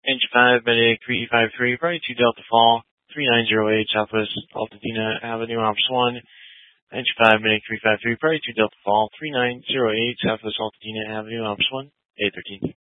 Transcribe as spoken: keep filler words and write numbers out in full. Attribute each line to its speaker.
Speaker 1: Engine five, Medic three E five three, probably two Delta Fall, three nine zero eight Southwest Altadena Avenue, Ops one. Engine five, Medic three five three, probably two Delta Fall, three nine zero eight Southwest Altadena Avenue, Ops one, A thirteen.